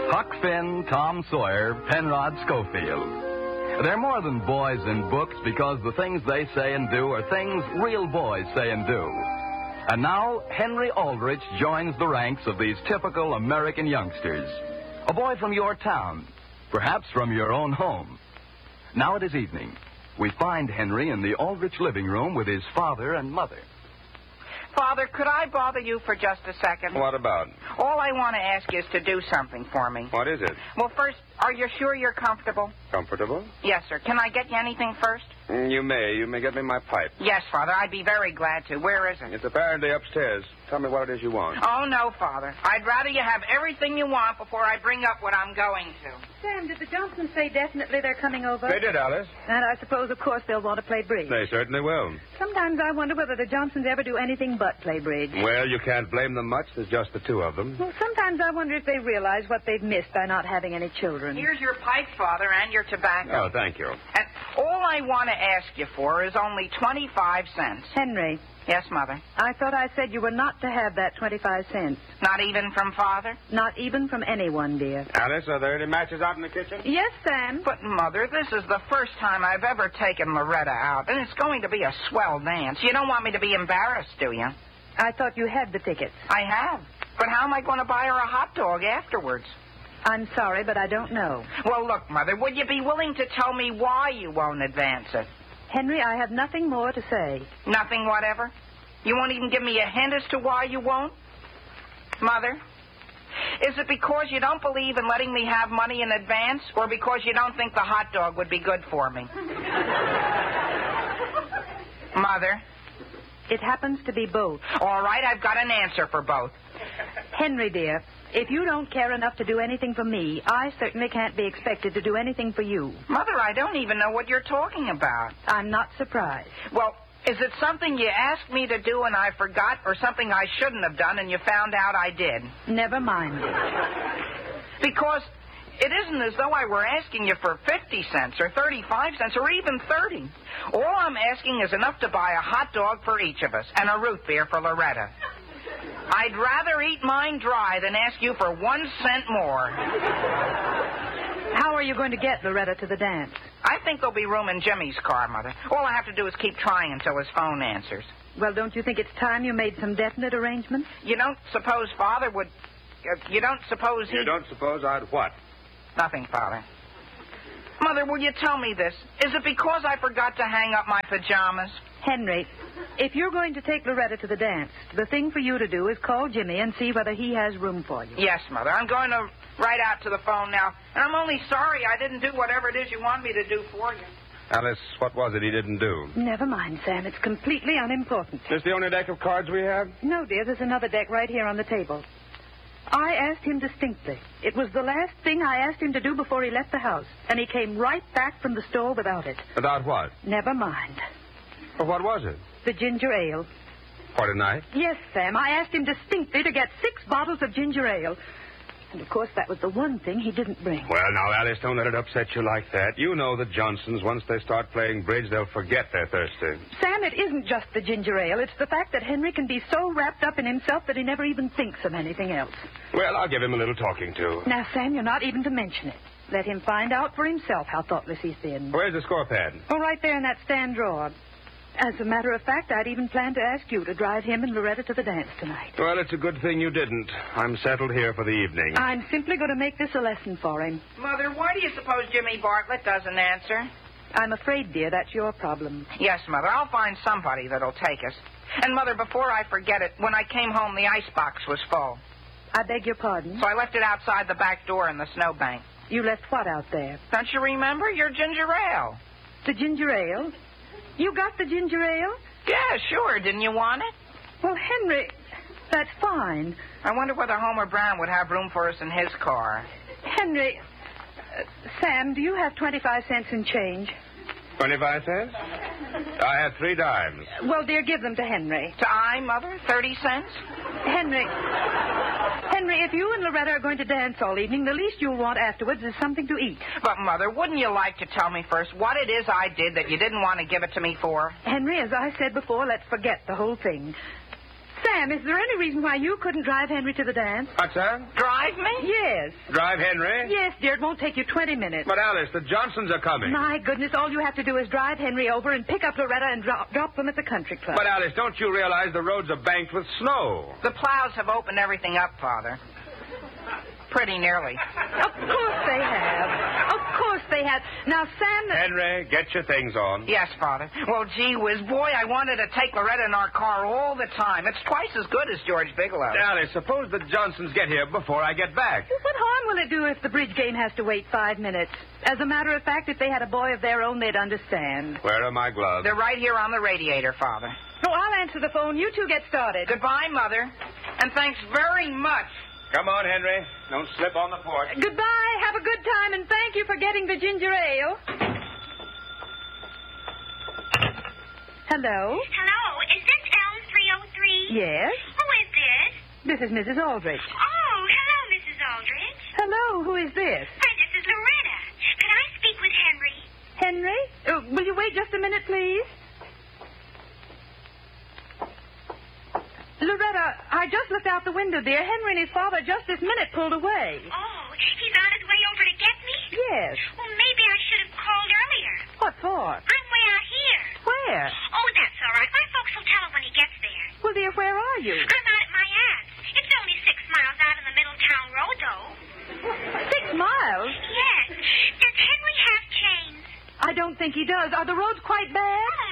Huck Finn, Tom Sawyer, Penrod Schofield. They're more than boys in books because the things they say and do are things real boys say and do. And now, Henry Aldrich joins the ranks of these typical American youngsters. A boy from your town, perhaps from your own home. Now it is evening. We find Henry in the Aldrich living room with his father and mother. Father, could I bother you for just a second? What about? All I want to ask you is to do something for me. What is it? Well, first, are you sure you're comfortable? Comfortable? Yes, sir. Can I get you anything first? You may. You may get me my pipe. Yes, Father. I'd be very glad to. Where is it? It's apparently upstairs. Tell me what it is you want. Oh, no, Father. I'd rather you have everything you want before I bring up what I'm going to. Sam, did the Johnsons say definitely they're coming over? They did, Alice. And I suppose, of course, they'll want to play bridge. They certainly will. Sometimes I wonder whether the Johnsons ever do anything but play bridge. Well, you can't blame them much. There's just the two of them. Well, sometimes I wonder if they realize what they've missed by not having any children. Here's your pipe, Father, and your tobacco. Oh, thank you. And all I want to ask you for is only 25 cents. Henry. Yes, Mother. I thought I said you were not to have that 25 cents. Not even from Father? Not even from anyone, dear. Alice, are there any matches out in the kitchen? Yes, Sam. But, Mother, this is the first time I've ever taken Loretta out, and it's going to be a swell dance. You don't want me to be embarrassed, do you? I thought you had the tickets. I have. But how am I going to buy her a hot dog afterwards? I'm sorry, but I don't know. Well, look, Mother, would you be willing to tell me why you won't advance it? Henry, I have nothing more to say. Nothing whatever? You won't even give me a hint as to why you won't? Mother, is it because you don't believe in letting me have money in advance, or because you don't think the hot dog would be good for me? Mother? It happens to be both. All right, I've got an answer for both. Henry, dear, if you don't care enough to do anything for me, I certainly can't be expected to do anything for you. Mother, I don't even know what you're talking about. I'm not surprised. Well, is it something you asked me to do and I forgot, or something I shouldn't have done and you found out I did? Never mind. Because it isn't as though I were asking you for 50 cents or 35 cents or even 30. All I'm asking is enough to buy a hot dog for each of us and a root beer for Loretta. I'd rather eat mine dry than ask you for 1 cent more. How are you going to get Loretta to the dance? I think there'll be room in Jimmy's car, Mother. All I have to do is keep trying until his phone answers. Well, don't you think it's time you made some definite arrangements? You don't suppose Father would... you don't suppose he... You don't suppose I'd what? Nothing, Father. Mother, will you tell me this? Is it because I forgot to hang up my pajamas? Henry, if you're going to take Loretta to the dance, the thing for you to do is call Jimmy and see whether he has room for you. Yes, Mother. I'm going to write out to the phone now. And I'm only sorry I didn't do whatever it is you want me to do for you. Alice, what was it he didn't do? Never mind, Sam. It's completely unimportant. Is this the only deck of cards we have? No, dear. There's another deck right here on the table. I asked him distinctly. It was the last thing I asked him to do before he left the house. And he came right back from the store without it. Without what? Never mind. Well, what was it? The ginger ale. For tonight? Yes, Sam. I asked him distinctly to get 6 bottles of ginger ale. And, of course, that was the one thing he didn't bring. Well, now, Alice, don't let it upset you like that. You know the Johnsons, once they start playing bridge, they'll forget they're thirsty. Sam, it isn't just the ginger ale. It's the fact that Henry can be so wrapped up in himself that he never even thinks of anything else. Well, I'll give him a little talking to. Now, Sam, you're not even to mention it. Let him find out for himself how thoughtless he's been. Where's the score pad? Oh, right there in that stand drawer. As a matter of fact, I'd even planned to ask you to drive him and Loretta to the dance tonight. Well, it's a good thing you didn't. I'm settled here for the evening. I'm simply going to make this a lesson for him. Mother, why do you suppose Jimmy Bartlett doesn't answer? I'm afraid, dear, that's your problem. Yes, Mother. I'll find somebody that'll take us. And, Mother, before I forget it, when I came home, the icebox was full. I beg your pardon? So I left it outside the back door in the snowbank. You left what out there? Don't you remember? Your ginger ale. The ginger ale? You got the ginger ale? Yeah, sure. Didn't you want it? Well, Henry, that's fine. I wonder whether Homer Brown would have room for us in his car. Henry, Sam, do you have 25 cents in change? 25 cents? I have 3 dimes. Well, dear, give them to Henry. To I, Mother? 30 cents? Henry, if you and Loretta are going to dance all evening, the least you'll want afterwards is something to eat. But, Mother, wouldn't you like to tell me first what it is I did that you didn't want to give it to me for? Henry, as I said before, let's forget the whole thing. Sam, is there any reason why you couldn't drive Henry to the dance? What's that? Drive me? Yes. Drive Henry? Yes, dear. It won't take you 20 minutes. But, Alice, the Johnsons are coming. My goodness, all you have to do is drive Henry over and pick up Loretta and drop them at the country club. But, Alice, don't you realize the roads are banked with snow? The plows have opened everything up, Father. Pretty nearly. Of course they have. Of course they have. Now, Sam... Henry, get your things on. Yes, Father. Well, gee whiz, boy, I wanted to take Loretta in our car all the time. It's twice as good as George Bigelow. Alice, suppose the Johnsons get here before I get back. What harm will it do if the bridge game has to wait 5 minutes? As a matter of fact, if they had a boy of their own, they'd understand. Where are my gloves? They're right here on the radiator, Father. Oh, I'll answer the phone. You two get started. Goodbye, Mother. And thanks very much. Come on, Henry. Don't slip on the porch. Goodbye. Have a good time, and thank you for getting the ginger ale. Hello? Hello, is this Elm 303? Yes? Who is this? This is Mrs. Aldrich. Oh, hello, Mrs. Aldrich. Hello, who is this? Hi, this is Loretta. Can I speak with Henry? Henry? Will you wait just a minute, please? Loretta, I just looked out the window, dear. Henry and his father just this minute pulled away. Oh, he's on his way over to get me? Yes. Well, maybe I should have called earlier. What for? I'm way out here. Where? Oh, that's all right. My folks will tell him when he gets there. Well, dear, where are you? I'm out at my aunt's. It's only 6 miles out on the Middletown Road, though. 6 miles? Yes. Does Henry have chains? I don't think he does. Are the roads quite bad? Oh,